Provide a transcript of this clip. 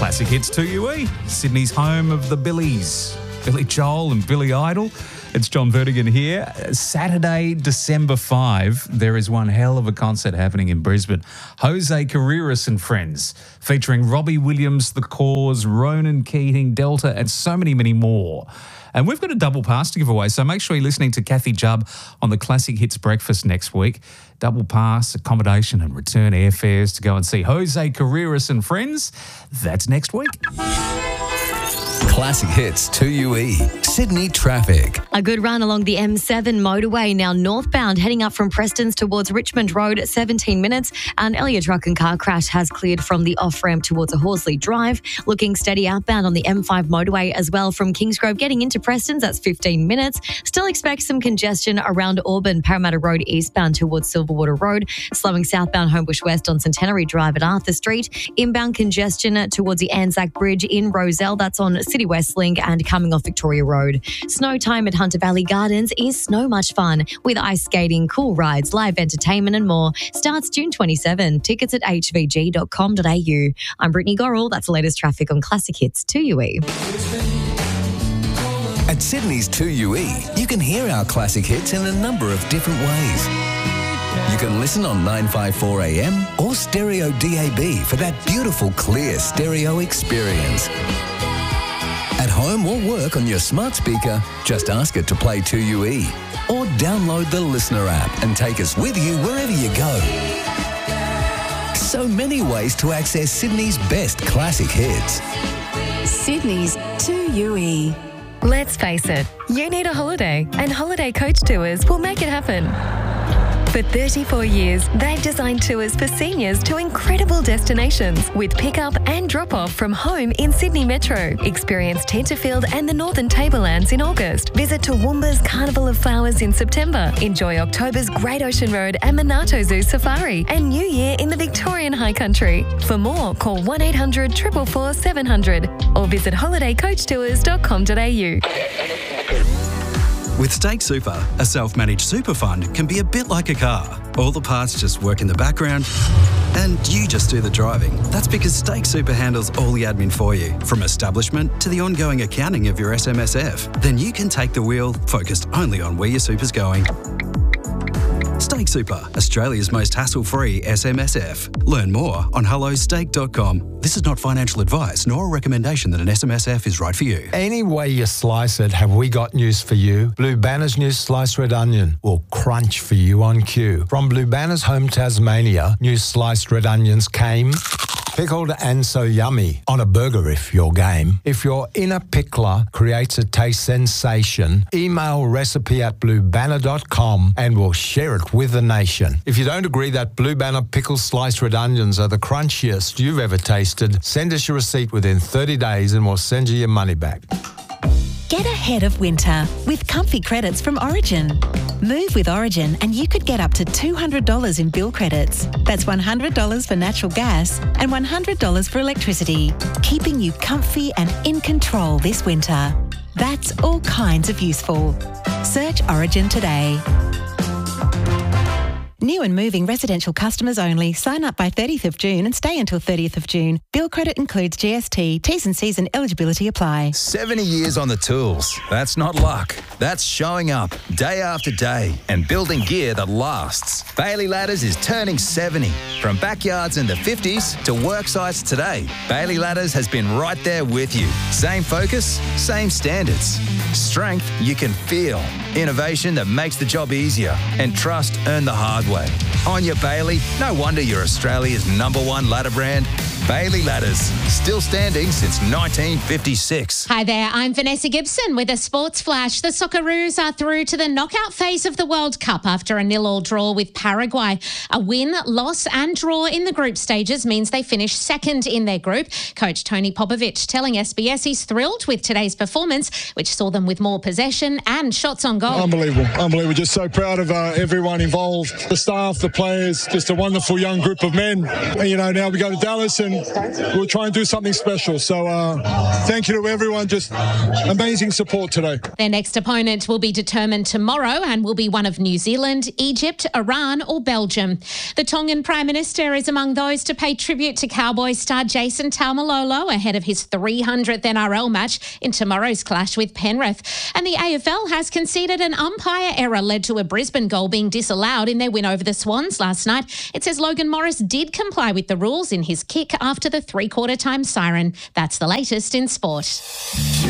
Classic Hits 2UE, Sydney's home of the Billies, Billy Joel and Billy Idol. It's John Vertigan here. Saturday, December 5, there is one hell of a concert happening in Brisbane. Jose Carreras and Friends, featuring Robbie Williams, The Cause, Ronan Keating, Delta, and so many, many more. And we've got a double pass to give away, so make sure you're listening to Kathy Jubb on the Classic Hits Breakfast next week. Double pass, accommodation and return airfares to go and see Jose Carreras and Friends. That's next week. Classic Hits 2UE, Sydney traffic. A good run along the M7 motorway, now northbound, heading up from Prestons towards Richmond Road at 17 minutes. An Elliott truck and car crash has cleared from the off-ramp towards a Horsley Drive. Looking steady outbound on the M5 motorway as well from Kingsgrove getting into Prestons, that's 15 minutes. Still expect some congestion around Auburn, Parramatta Road eastbound towards Silverwater Road. Slowing southbound Homebush West on Centenary Drive at Arthur Street. Inbound congestion towards the Anzac Bridge in Rozelle, that's on City West Link and coming off Victoria Road. Snow time at Hunter Valley Gardens is so much fun with ice skating, cool rides, live entertainment and more. Starts June 27. Tickets at hvg.com.au. I'm Brittany Gorrell. That's the latest traffic on Classic Hits 2UE. At Sydney's 2UE, you can hear our classic hits in a number of different ways. You can listen on 954 AM or stereo DAB for that beautiful, clear stereo experience. At home or work on your smart speaker, just ask it to play 2UE. Or download the Listener app and take us with you wherever you go. So many ways to access Sydney's best classic hits. Sydney's 2UE. Let's face it, you need a holiday, and Holiday Coach Tours will make it happen. For 34 years, they've designed tours for seniors to incredible destinations with pick-up and drop-off from home in Sydney Metro. Experience Tenterfield and the Northern Tablelands in August. Visit Toowoomba's Carnival of Flowers in September. Enjoy October's Great Ocean Road and Monarto Zoo Safari and New Year in the Victorian High Country. For more, call 1800 444 700 or visit holidaycoachtours.com.au. With Stake Super, a self-managed super fund can be a bit like a car. All the parts just work in the background and you just do the driving. That's because Stake Super handles all the admin for you, from establishment to the ongoing accounting of your SMSF. Then you can take the wheel, focused only on where your super's going. Stake Super, Australia's most hassle-free SMSF. Learn more on hellostake.com. This is not financial advice nor a recommendation that an SMSF is right for you. Any way you slice it, have we got news for you? Blue Banner's new sliced red onion will crunch for you on cue. From Blue Banner's home Tasmania, new sliced red onions came pickled and so yummy on a burger if you're game. If your inner pickler creates a taste sensation, email recipe@bluebanner.com and we'll share it with the nation. If you don't agree that Blue Banner pickle sliced red onions are the crunchiest you've ever tasted, send us your receipt within 30 days and we'll send you your money back. Get ahead of winter with comfy credits from Origin. Move with Origin and you could get up to $200 in bill credits. That's $100 for natural gas and $100 for electricity, keeping you comfy and in control this winter. That's all kinds of useful. Search Origin today. New and moving residential customers only. Sign up by 30th of June and stay until 30th of June. Bill credit includes GST. T's and C's and eligibility apply. 70 years on the tools. That's not luck. That's showing up day after day and building gear that lasts. Bailey Ladders is turning 70. From backyards in the 50s to work sites today, Bailey Ladders has been right there with you. Same focus, same standards. Strength you can feel. Innovation that makes the job easier. And trust earned the hard way. On your Bailey, no wonder you're Australia's #1 ladder brand. Bailey Ladders, still standing since 1956. Hi there, I'm Vanessa Gibson with a sports flash. The Socceroos are through to the knockout phase of the World Cup after a 0-0 draw with Paraguay. A win, loss and draw in the group stages means they finish second in their group. Coach Tony Popovic telling SBS he's thrilled with today's performance, which saw them with more possession and shots on goal. Unbelievable. Just so proud of everyone involved, the staff, the players, just a wonderful young group of men. You know, now we go to Dallas and and we'll try and do something special. So thank you to everyone. Just amazing support today. Their next opponent will be determined tomorrow and will be one of New Zealand, Egypt, Iran or Belgium. The Tongan Prime Minister is among those to pay tribute to Cowboys star Jason Taumalolo ahead of his 300th NRL match in tomorrow's clash with Penrith. And the AFL has conceded an umpire error led to a Brisbane goal being disallowed in their win over the Swans last night. It says Logan Morris did comply with the rules in his kick after the three-quarter time siren. That's the latest in sport.